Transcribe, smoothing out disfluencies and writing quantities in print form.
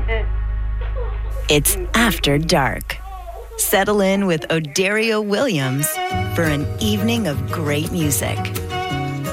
It's After Dark. Settle in with Odario Williams for an evening of great music.